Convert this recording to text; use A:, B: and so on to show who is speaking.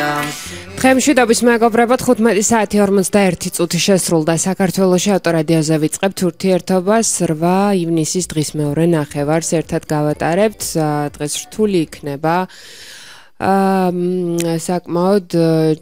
A: დღემშვიდობის მეგობრებო 15 საათი 41 წუთი შესრულდა საქართველოში ავტორადიოზე ვიწყებთ ურთიერთობას 8 ივნისის დღის მეორე ნახევარს ერთად გავატარებთ დღეს რთული იქნება საკმაოდ